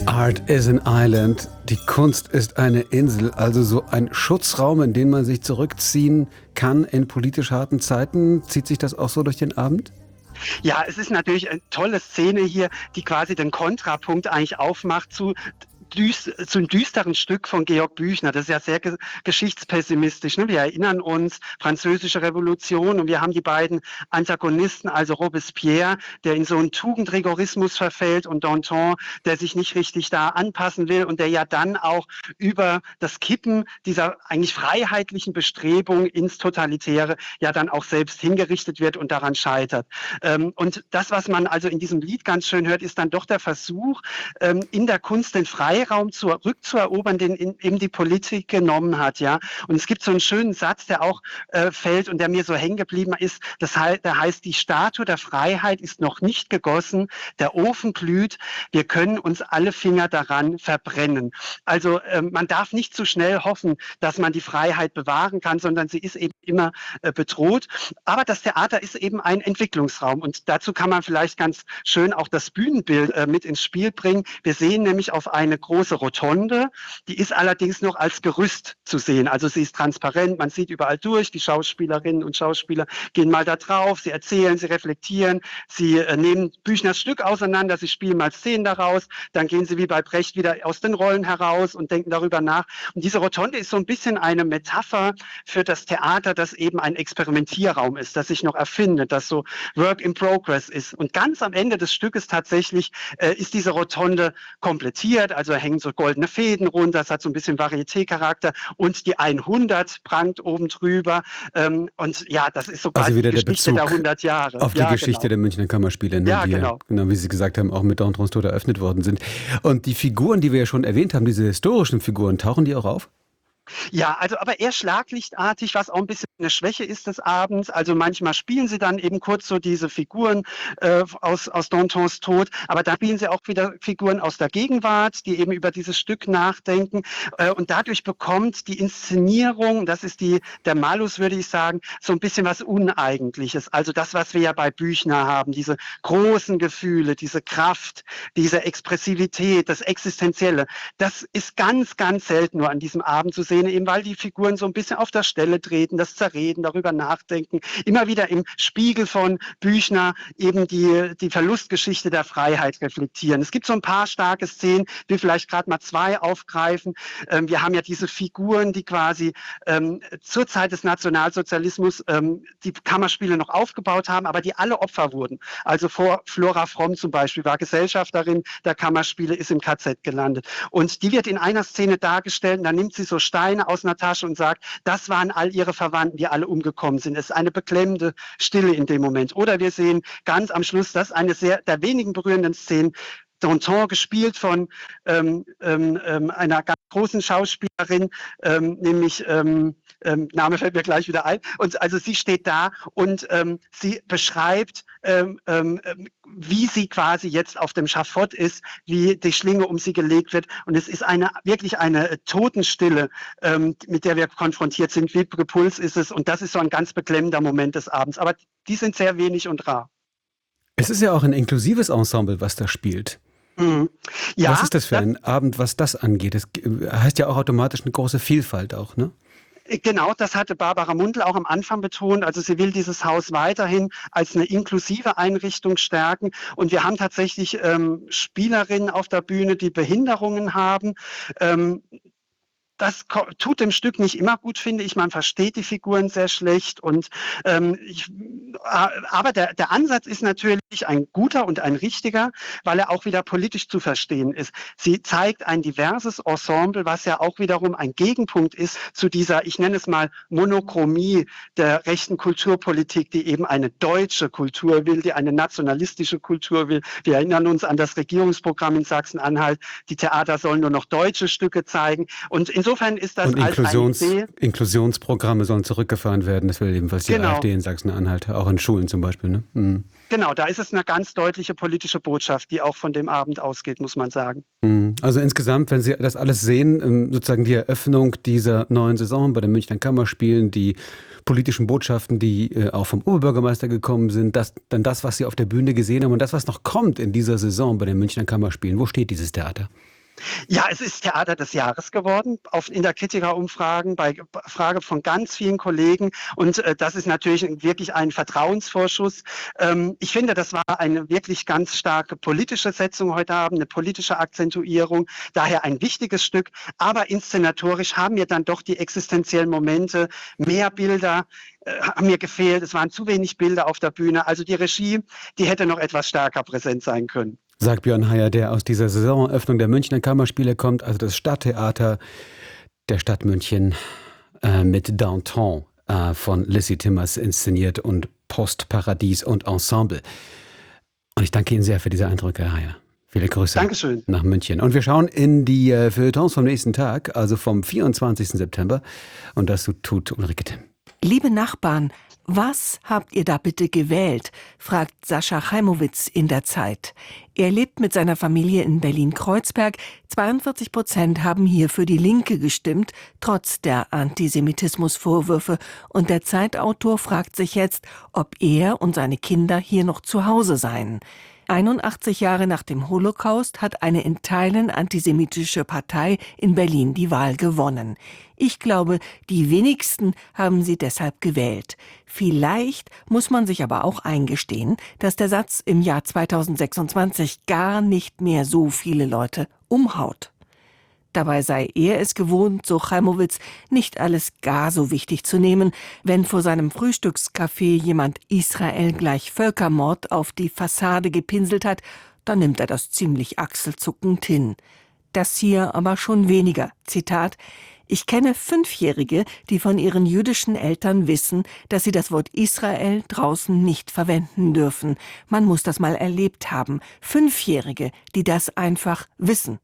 Art is an Island. Die Kunst ist eine Insel, also so ein Schutzraum, in den man sich zurückziehen kann in politisch harten Zeiten. Zieht sich das auch so durch den Abend? Ja, es ist natürlich eine tolle Szene hier, die quasi den Kontrapunkt eigentlich aufmacht zu einem düsteren Stück von Georg Büchner. Das ist ja sehr geschichtspessimistisch. Ne? Wir erinnern uns, Französische Revolution, und wir haben die beiden Antagonisten, also Robespierre, der in so einen Tugendrigorismus verfällt, und Danton, der sich nicht richtig da anpassen will und der ja dann auch über das Kippen dieser eigentlich freiheitlichen Bestrebung ins Totalitäre ja dann auch selbst hingerichtet wird und daran scheitert. Und das, was man also in diesem Lied ganz schön hört, ist dann doch der Versuch, in der Kunst den Freiraum zurückzuerobern, den eben die Politik genommen hat, ja. Und es gibt so einen schönen Satz, der auch fällt und der mir so hängen geblieben ist. Der heißt: Die Statue der Freiheit ist noch nicht gegossen, der Ofen glüht, wir können uns alle Finger daran verbrennen. Also man darf nicht zu schnell hoffen, dass man die Freiheit bewahren kann, sondern sie ist eben immer bedroht. Aber das Theater ist eben ein Entwicklungsraum, und dazu kann man vielleicht ganz schön auch das Bühnenbild mit ins Spiel bringen. Wir sehen nämlich auf eine große Rotonde, die ist allerdings noch als Gerüst zu sehen. Also sie ist transparent, man sieht überall durch, die Schauspielerinnen und Schauspieler gehen mal da drauf, sie erzählen, sie reflektieren, sie nehmen Büchners Stück auseinander, sie spielen mal Szenen daraus, dann gehen sie wie bei Brecht wieder aus den Rollen heraus und denken darüber nach. Und diese Rotonde ist so ein bisschen eine Metapher für das Theater, das eben ein Experimentierraum ist, das sich noch erfindet, das so Work in Progress ist. Und ganz am Ende des Stückes tatsächlich ist diese Rotonde komplettiert, also hängen so goldene Fäden runter, das hat so ein bisschen Varieté-Charakter, und die 100 prangt oben drüber. Und ja, das ist so Also quasi wieder die der Geschichte Bezug der 100 Jahre. auf die Ja, Geschichte genau. der Münchner Kammerspiele, ne, Ja, die ja, genau. genau wie Sie gesagt haben, auch mit Dantons Tod eröffnet worden sind. Und die Figuren, die wir ja schon erwähnt haben, diese historischen Figuren, tauchen die auch auf? Ja, also aber eher schlaglichtartig, was auch ein bisschen eine Schwäche ist des Abends. Also manchmal spielen sie dann eben kurz so diese Figuren aus Dantons Tod, aber dann spielen sie auch wieder Figuren aus der Gegenwart, die eben über dieses Stück nachdenken. Und dadurch bekommt die Inszenierung, das ist der Malus, würde ich sagen, so ein bisschen was Uneigentliches. Also das, was wir ja bei Büchner haben, diese großen Gefühle, diese Kraft, diese Expressivität, das Existenzielle, das ist ganz, ganz selten nur an diesem Abend zu sehen, eben weil die Figuren so ein bisschen auf der Stelle treten, das Zerreden, darüber nachdenken, immer wieder im Spiegel von Büchner eben die Verlustgeschichte der Freiheit reflektieren. Es gibt so ein paar starke Szenen, wir vielleicht gerade mal zwei aufgreifen. Wir haben ja diese Figuren, die quasi zur Zeit des Nationalsozialismus die Kammerspiele noch aufgebaut haben, aber die alle Opfer wurden. Also Flora Fromm zum Beispiel war Gesellschafterin der Kammerspiele, ist im KZ gelandet. Und die wird in einer Szene dargestellt, und dann nimmt sie so Steine aus einer Tasche und sagt, das waren all ihre Verwandten, die alle umgekommen sind. Es ist eine beklemmende Stille in dem Moment. Oder wir sehen ganz am Schluss, das ist eine der wenigen berührenden Szenen, Danton gespielt von einer ganz großen Schauspielerin, nämlich Name fällt mir gleich wieder ein. Und also sie steht da und sie beschreibt, wie sie quasi jetzt auf dem Schafott ist, wie die Schlinge um sie gelegt wird. Und es ist wirklich eine Totenstille, mit der wir konfrontiert sind. Wie Puls ist es. Und das ist so ein ganz beklemmender Moment des Abends. Aber die sind sehr wenig und rar. Es ist ja auch ein inklusives Ensemble, was da spielt. Mhm. Ja, Was ist das für ein Abend, was das angeht? Das heißt ja auch automatisch eine große Vielfalt auch, ne? Genau, das hatte Barbara Mundl auch am Anfang betont. Also sie will dieses Haus weiterhin als eine inklusive Einrichtung stärken. Und wir haben tatsächlich Spielerinnen auf der Bühne, die Behinderungen haben. Das tut dem Stück nicht immer gut, finde ich. Man versteht die Figuren sehr schlecht. Und aber der Ansatz ist natürlich ein guter und ein richtiger, weil er auch wieder politisch zu verstehen ist. Sie zeigt ein diverses Ensemble, was ja auch wiederum ein Gegenpunkt ist zu dieser, ich nenne es mal, Monochromie der rechten Kulturpolitik, die eben eine deutsche Kultur will, die eine nationalistische Kultur will. Wir erinnern uns an das Regierungsprogramm in Sachsen-Anhalt. Die Theater sollen nur noch deutsche Stücke zeigen. Und insofern ist das Und als eine Idee. Inklusionsprogramme sollen zurückgefahren werden. Das will ebenfalls die Genau. AfD in Sachsen-Anhalt, auch in Schulen zum Beispiel, ne? Mhm. Genau, da ist es eine ganz deutliche politische Botschaft, die auch von dem Abend ausgeht, muss man sagen. Also insgesamt, wenn Sie das alles sehen, sozusagen die Eröffnung dieser neuen Saison bei den Münchner Kammerspielen, die politischen Botschaften, die auch vom Oberbürgermeister gekommen sind, dann das, was Sie auf der Bühne gesehen haben und das, was noch kommt in dieser Saison bei den Münchner Kammerspielen. Wo steht dieses Theater? Ja, es ist Theater des Jahres geworden, in der Kritikerumfragen, bei Frage von ganz vielen Kollegen. Und das ist natürlich wirklich ein Vertrauensvorschuss. Ich finde, das war eine wirklich ganz starke politische Setzung heute Abend, eine politische Akzentuierung, daher ein wichtiges Stück. Aber inszenatorisch haben mir dann doch die existenziellen Momente, mehr Bilder, haben mir gefehlt. Es waren zu wenig Bilder auf der Bühne. Also die Regie, die hätte noch etwas stärker präsent sein können. Sagt Björn Heyer, der aus dieser Saisoneröffnung der Münchner Kammerspiele kommt, also das Stadttheater der Stadt München mit Downtown von Lissy Timmers inszeniert und Postparadies und Ensemble. Und ich danke Ihnen sehr für diese Eindrücke, Herr Heyer. Viele Grüße Dankeschön. Nach München. Und wir schauen in die Feuilletons vom nächsten Tag, also vom 24. September. Und das tut Ulrike Timm. Liebe Nachbarn, was habt ihr da bitte gewählt? Fragt Sascha Chaimowitz in der Zeit. Er lebt mit seiner Familie in Berlin-Kreuzberg. 42% haben hier für die Linke gestimmt, trotz der Antisemitismusvorwürfe. Und der Zeitautor fragt sich jetzt, ob er und seine Kinder hier noch zu Hause seien. 81 Jahre nach dem Holocaust hat eine in Teilen antisemitische Partei in Berlin die Wahl gewonnen. Ich glaube, die wenigsten haben sie deshalb gewählt. Vielleicht muss man sich aber auch eingestehen, dass der Satz im Jahr 2026 gar nicht mehr so viele Leute umhaut. Dabei sei er es gewohnt, so Chaimowitz, nicht alles gar so wichtig zu nehmen. Wenn vor seinem Frühstückscafé jemand Israel gleich Völkermord auf die Fassade gepinselt hat, dann nimmt er das ziemlich achselzuckend hin. Das hier aber schon weniger. Zitat: Ich kenne 5-Jährige, die von ihren jüdischen Eltern wissen, dass sie das Wort Israel draußen nicht verwenden dürfen. Man muss das mal erlebt haben. 5-Jährige, die das einfach wissen.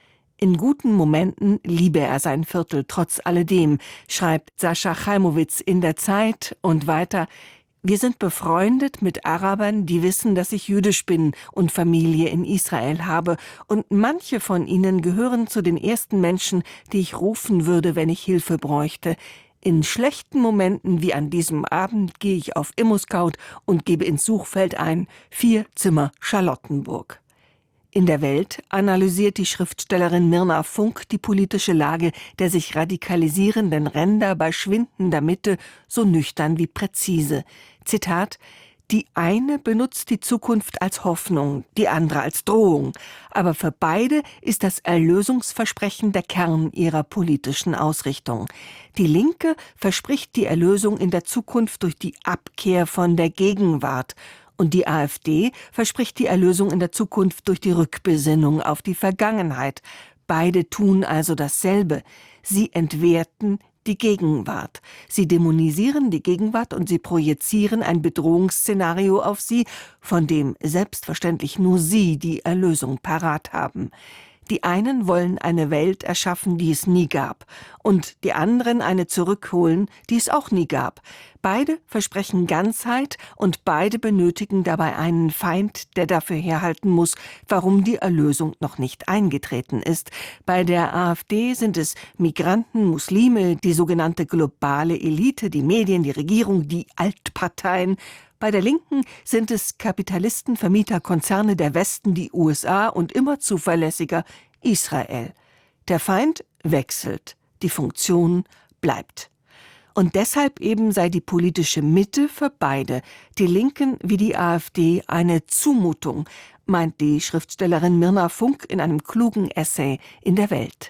In guten Momenten liebe er sein Viertel trotz alledem, schreibt Sascha Chaimowitz in der Zeit und weiter: Wir sind befreundet mit Arabern, die wissen, dass ich jüdisch bin und Familie in Israel habe. Und manche von ihnen gehören zu den ersten Menschen, die ich rufen würde, wenn ich Hilfe bräuchte. In schlechten Momenten wie an diesem Abend gehe ich auf ImmoScout und gebe ins Suchfeld ein: 4 Zimmer Charlottenburg. In der Welt analysiert die Schriftstellerin Mirna Funk die politische Lage der sich radikalisierenden Ränder bei schwindender Mitte so nüchtern wie präzise. Zitat: Die eine benutzt die Zukunft als Hoffnung, die andere als Drohung. Aber für beide ist das Erlösungsversprechen der Kern ihrer politischen Ausrichtung. Die Linke verspricht die Erlösung in der Zukunft durch die Abkehr von der Gegenwart. Und die AfD verspricht die Erlösung in der Zukunft durch die Rückbesinnung auf die Vergangenheit. Beide tun also dasselbe. Sie entwerten die Gegenwart. Sie dämonisieren die Gegenwart und sie projizieren ein Bedrohungsszenario auf sie, von dem selbstverständlich nur sie die Erlösung parat haben. Die einen wollen eine Welt erschaffen, die es nie gab, und die anderen eine zurückholen, die es auch nie gab. Beide versprechen Ganzheit und beide benötigen dabei einen Feind, der dafür herhalten muss, warum die Erlösung noch nicht eingetreten ist. Bei der AfD sind es Migranten, Muslime, die sogenannte globale Elite, die Medien, die Regierung, die Altparteien. Bei der Linken sind es Kapitalisten, Vermieter, Konzerne, der Westen, die USA und immer zuverlässiger Israel. Der Feind wechselt, die Funktion bleibt. Und deshalb eben sei die politische Mitte für beide, die Linken wie die AfD, eine Zumutung, meint die Schriftstellerin Mirna Funk in einem klugen Essay in der Welt.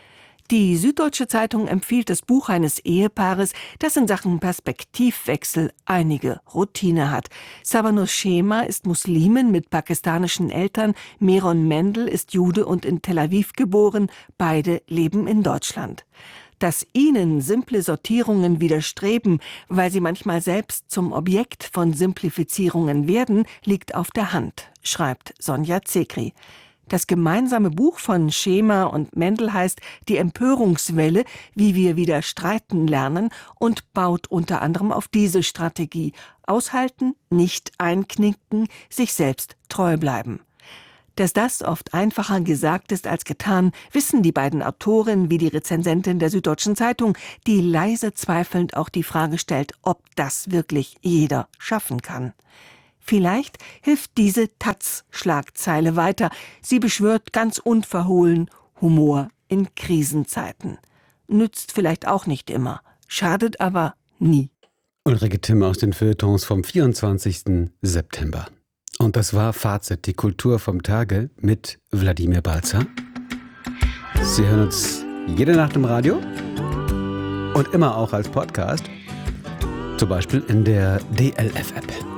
Die Süddeutsche Zeitung empfiehlt das Buch eines Ehepaares, das in Sachen Perspektivwechsel einige Routine hat. Sabanur Shema ist Muslimin mit pakistanischen Eltern, Meron Mendel ist Jude und in Tel Aviv geboren, beide leben in Deutschland. Dass ihnen simple Sortierungen widerstreben, weil sie manchmal selbst zum Objekt von Simplifizierungen werden, liegt auf der Hand, schreibt Sonja Zekri. Das gemeinsame Buch von Schema und Mendel heißt »Die Empörungswelle, wie wir wieder streiten lernen« und baut unter anderem auf diese Strategie: Aushalten, nicht einknicken, sich selbst treu bleiben. Dass das oft einfacher gesagt ist als getan, wissen die beiden Autoren wie die Rezensentin der Süddeutschen Zeitung, die leise zweifelnd auch die Frage stellt, ob das wirklich jeder schaffen kann. Vielleicht hilft diese Taz-Schlagzeile weiter. Sie beschwört ganz unverhohlen: Humor in Krisenzeiten. Nützt vielleicht auch nicht immer, schadet aber nie. Ulrike Timm aus den Feuilletons vom 24. September. Und das war Fazit, die Kultur vom Tage mit Wladimir Balzer. Sie hören uns jede Nacht im Radio und immer auch als Podcast, zum Beispiel in der DLF-App.